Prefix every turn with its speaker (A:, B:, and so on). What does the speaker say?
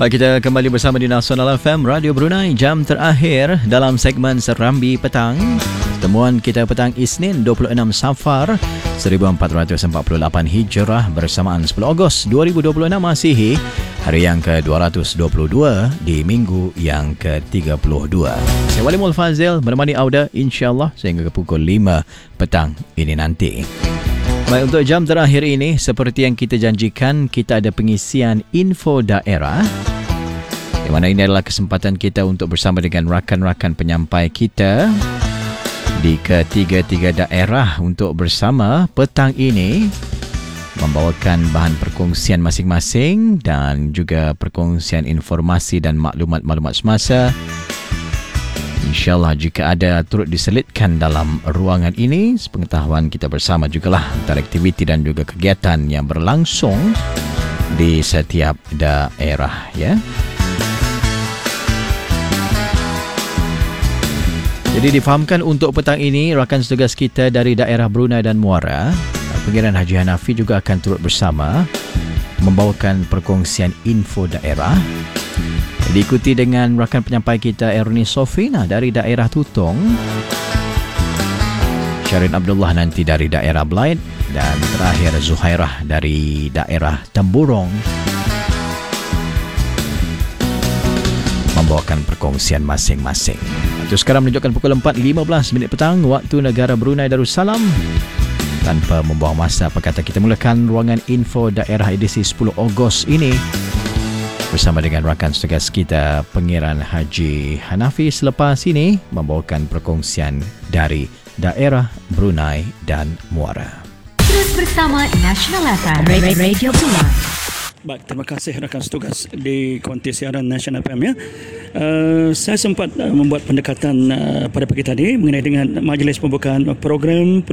A: Baik, kita kembali bersama di Nasional FM Radio Brunei, jam terakhir dalam segmen Serambi Petang. Temuan kita petang Isnin 26 Safar 1448 Hijrah bersamaan 10 Ogos 2026 Masihi, hari yang ke-222 di minggu yang ke-32. Saya Wali Mulfazil menemani Auda insya-Allah sehingga ke pukul 5 petang ini nanti. Baik, untuk jam terakhir ini seperti yang kita janjikan, kita ada pengisian info daerah, di mana ini adalah kesempatan kita untuk bersama dengan rakan-rakan penyampai kita di ketiga-tiga daerah untuk bersama petang ini membawakan bahan perkongsian masing-masing dan juga perkongsian informasi dan maklumat-maklumat semasa. InsyaAllah jika ada turut diselitkan dalam ruangan ini, sepengetahuan kita bersama jugalah antara aktiviti dan juga kegiatan yang berlangsung di setiap daerah, ya. Jadi difahamkan untuk petang ini, rakan setugas kita dari daerah Brunei dan Muara, Pengiran Haji Hanafi juga akan turut bersama membawakan perkongsian info daerah. Diikuti dengan rakan penyampai kita Ernie Sofina dari daerah Tutong, Syarin Abdullah nanti dari daerah Blaid, dan terakhir Zuhairah dari daerah Temburong membawakan perkongsian masing-masing. Itu sekarang menunjukkan pukul 4.15 petang waktu negara Brunei Darussalam. Tanpa membuang masa, apa kata kita mulakan ruangan info daerah edisi 10 Ogos ini bersama dengan rakan setugas kita Pengiran Haji Hanafi selepas ini membawakan perkongsian dari daerah Brunei dan Muara.
B: Terus bersama Nasional FM Radio Brunei.
C: Baik, terima kasih rakan setugas di konti siaran Nasional FM, ya. Saya sempat membuat pendekatan pada pagi tadi mengenai dengan majlis pembukaan program